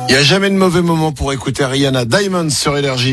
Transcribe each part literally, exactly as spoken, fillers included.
Il n'y a jamais de mauvais moment pour écouter Rihanna. Diamonds sur Énergie.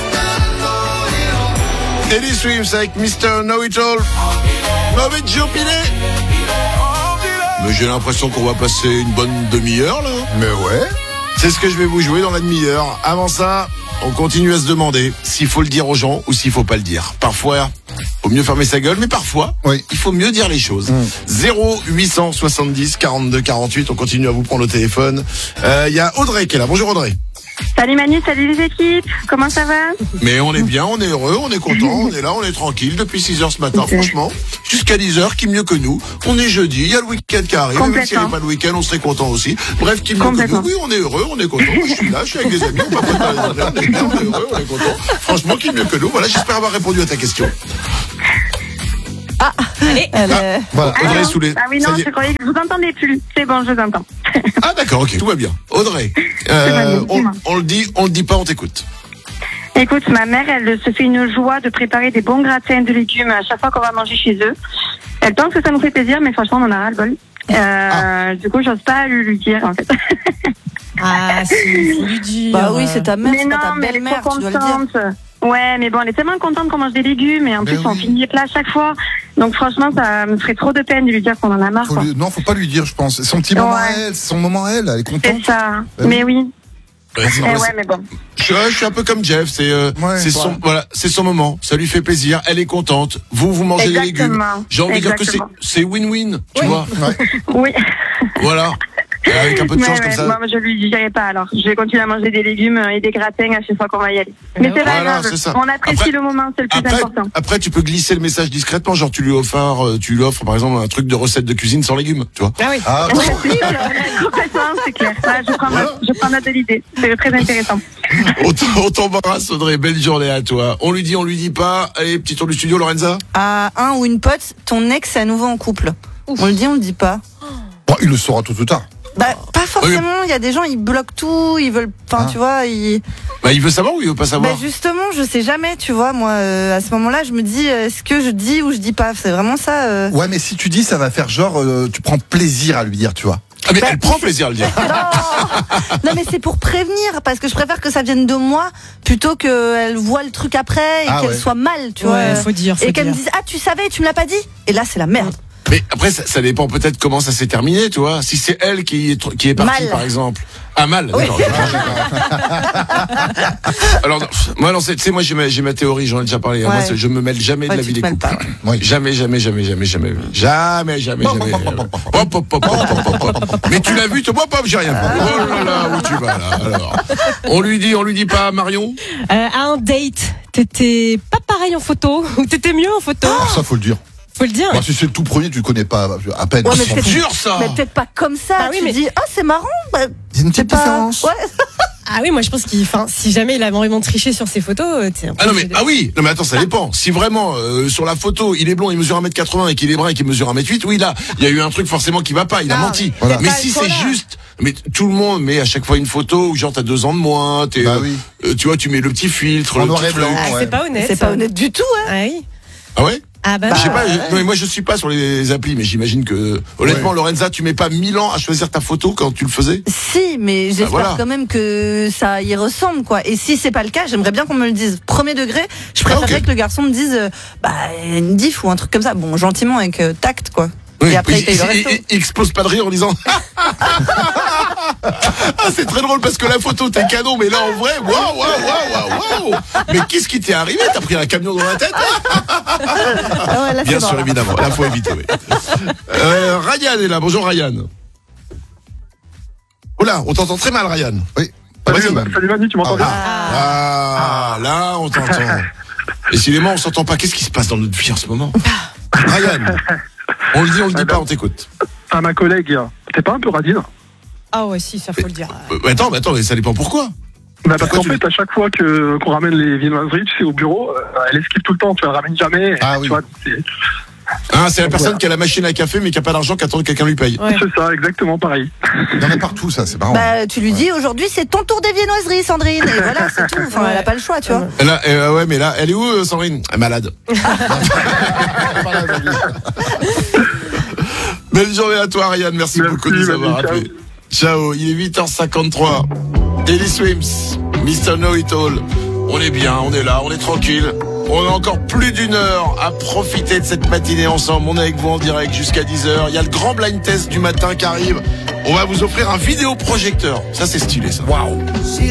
Teddy Swims avec mister Know-It-All. Mauvais Jopiné. Mais j'ai l'impression qu'on va passer une bonne demi-heure là. Mais ouais. C'est ce que je vais vous jouer dans la demi-heure. Avant ça, on continue à se demander s'il faut le dire aux gens ou s'il faut pas le dire. Parfois, faut mieux fermer sa gueule, mais parfois, oui. il faut mieux dire les choses. Mmh. zéro huit cent soixante-dix quarante-deux quarante-huit, on continue à vous prendre au téléphone. Il euh, y a Audrey qui est là. Bonjour Audrey. Salut Manu, salut les équipes, comment ça va? Mais on est bien, on est heureux, on est content, on est là, on est tranquille depuis six heures ce matin, okay. Franchement, jusqu'à dix heures, qui mieux que nous? On est jeudi, il y a le week-end qui arrive, même s'il n'y avait pas de week-end, on serait content aussi. Bref, qui mieux que nous? Oui, on est heureux, on est content, moi je suis là, je suis avec des amis, on va pas parler, on est bien, on est heureux, on est content. Franchement, qui mieux que nous? Voilà, j'espère avoir répondu à ta question. Ah, allez, ah, euh... voilà, Audrey ah, Soulet. Ah oui, non, je croyais que je vous entendais plus. C'est bon, je vous entends. Ah d'accord, ok, tout va bien. Audrey, euh, on, on le dit, on le dit pas, on t'écoute. Écoute, ma mère, elle se fait une joie de préparer des bons gratins de légumes à chaque fois qu'on va manger chez eux. Elle pense que ça nous fait plaisir, mais franchement, on en a ras le bol. Euh, ah. Du coup, j'ose pas lui, lui dire, en fait. Ah, si, faut lui dire. Bah oui, c'est ta mère, mais c'est non, pas ta mais belle-mère, tu dois le dire. Ouais, mais bon, elle est tellement contente qu'on mange des légumes et en mais plus, oui. On finit les plats à chaque fois. Donc franchement, ça me ferait trop de peine de lui dire qu'on en a marre. Faut lui... Non, faut pas lui dire, je pense. C'est son petit moment ouais. à elle, c'est son moment à elle, elle est contente. C'est ça, ben mais oui. Ouais, eh ouais, mais bon. Je, je suis un peu comme Jeff, c'est euh, ouais, c'est son voilà, c'est son moment, ça lui fait plaisir, elle est contente. Vous vous mangez Exactement. des légumes. J'ai envie de dire que c'est c'est win-win, tu oui. vois. Ouais. Oui. Voilà. Avec un peu de chance ouais, comme ça. Moi, je lui dirai pas alors. Je vais continuer à manger des légumes et des gratins à chaque fois qu'on va y aller. Mais c'est pas voilà, grave. C'est on apprécie après, le moment, c'est le plus après, important. Après, tu peux glisser le message discrètement, genre tu lui offres, tu lui offres par exemple un truc de recette de cuisine sans légumes, tu vois. Ah oui. Ah, ouais, c'est complètement, c'est clair. Là, je prends voilà. ma, je prends note de l'idée. C'est très intéressant. On t'embrasse Audrey, belle journée à toi. On lui dit, on lui dit pas. Allez, petit tour du studio, Lorenza. À un ou une pote, ton ex est à nouveau en couple. Ouf. On le dit, on le dit pas. Bon, il le saura tôt ou tard. Bah, pas forcément, il y a des gens, ils bloquent tout, ils veulent, enfin, ah. tu vois, ils... Bah, il veut savoir ou il veut pas savoir? Bah, justement, je sais jamais, tu vois, moi, euh, à ce moment-là, je me dis, est-ce que je dis ou je dis pas? C'est vraiment ça, euh... Ouais, mais si tu dis, ça va faire genre, euh, tu prends plaisir à lui dire, tu vois. Ah, mais bah, elle prend plaisir à le dire. Non, non mais c'est pour prévenir, parce que je préfère que ça vienne de moi, plutôt qu'elle voit le truc après et ah, qu'elle ouais. soit mal, tu ouais, vois. Faut dire, faut et qu'elle dire. me dise, ah, tu savais, tu me l'as pas dit? Et là, c'est la merde. Mais après, ça, ça dépend peut-être comment ça s'est terminé, tu vois. Si c'est elle qui est, qui est partie, mal. par exemple. Ah, mal, oui. D'accord. Alors, non, moi, non, tu sais, moi, j'ai ma, j'ai ma théorie, j'en ai déjà parlé. Ouais. Moi, je me mêle jamais ouais, de la vie des couples. Oui. Jamais, jamais, jamais, jamais, jamais. Jamais, jamais, jamais. Hop, hop, hop, hop, hop, hop. Mais tu l'as vu, toi, hop, hop, j'ai rien fait. Oh là là, où tu vas, là, alors. On lui dit, on lui dit pas, Marion? Euh, à un date, t'étais pas pareil en photo, ou t'étais mieux en photo? Ah, ça, faut le dire. Faut le dire. Bah, si c'est le tout premier, tu le connais pas à peine. Ouais, c'est dur ça. Mais peut-être pas comme ça. Bah, oui, tu mais... dis, ah oh, c'est marrant. Bah, il y a une petite différence. Ouais. Ah oui, moi je pense qu'il, enfin, si jamais il a vraiment triché sur ses photos, t'es un peu ah non mais ah oui, non mais attends, ça dépend. Si vraiment euh, sur la photo il est blond, il mesure un mètre quatre-vingts et qu'il est brun et qu'il mesure un mètre huit, oui là, il y a eu un truc forcément qui va pas, il a ah, menti. Voilà. Mais si c'est juste, mais tout le monde met à chaque fois une photo où genre t'as deux ans de moins, t'es, bah oui. euh, tu vois, tu mets le petit filtre, en le noir et blanc. Ah, ouais. C'est pas honnête. C'est pas honnête du tout, hein. Ah oui. Ah ouais. Ah bah, je sais pas, ouais. je, non, mais moi je suis pas sur les applis, mais j'imagine que honnêtement ouais. Lorenza, tu mets pas mille ans à choisir ta photo quand tu le faisais? Si, mais j'espère bah voilà. quand même que ça y ressemble quoi. Et si c'est pas le cas, j'aimerais bien qu'on me le dise premier degré. Je préférerais ah, okay. que le garçon me dise euh, bah une diff ou un truc comme ça. Bon, gentiment avec euh, tact quoi. Oui. Et après il, il paye le resto. Il, il explose pas de rire en disant ah, c'est très drôle parce que la photo t'es canon, mais là en vrai, waouh, waouh, waouh, waouh, waouh. Mais qu'est-ce qui t'est arrivé? T'as pris un camion dans la tête? Ah ouais, là, bien sûr, là. évidemment. Là, faut éviter. Oui. Euh, Ryan est là. Bonjour, Ryan. Oula, on t'entend très mal, Ryan. Oui. Salut, salut Manu, tu m'entends bien? Ah, ah, là, on t'entend. Décidément, on s'entend pas. Qu'est-ce qui se passe dans notre vie en ce moment? Ryan, on le dit, on le dit pas, on t'écoute. À ma collègue, t'es pas un peu radine? Ah ouais, si, ça faut mais, le dire. Euh, attends, mais attends, mais ça dépend pourquoi. Bah parce qu'en fait, tu... à chaque fois que qu'on ramène les viennoiseries, tu sais, au bureau, euh, elle esquive tout le temps, tu la ramènes jamais. Ah tu oui. vois, c'est... Ah, c'est la personne voilà. qui a la machine à café mais qui a pas d'argent, qui attend que quelqu'un lui paye. Ouais. C'est ça, exactement pareil. Il y en a partout, ça, c'est marrant. Bah, tu lui dis, aujourd'hui, c'est ton tour des viennoiseries, Sandrine. Et voilà, c'est tout. Enfin, elle a pas le choix, tu vois. Là, euh, ouais, mais là, elle est où, Sandrine? Elle est malade. Belle journée à toi, Ariane. Merci, Merci beaucoup de nous avoir appelés. Ciao, il est huit heures cinquante-trois. Teddy Swims, mister Know It All. On est bien, on est là, on est tranquille. On a encore plus d'une heure à profiter de cette matinée ensemble. On est avec vous en direct jusqu'à dix heures. Il y a le grand blind test du matin qui arrive. On va vous offrir un vidéoprojecteur. Ça, c'est stylé, ça. Waouh.